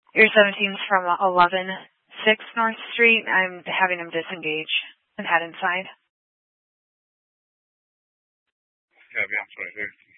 Your 17's from 11-6 North Street. I'm having him disengage and head inside. Copy, I'm 23.